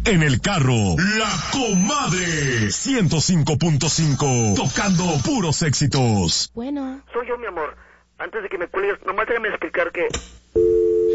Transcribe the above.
En el carro, La Comadre. 105.5. Tocando puros éxitos. Bueno. Soy yo, mi amor. Antes de que me cuelgues, nomás déjame explicar que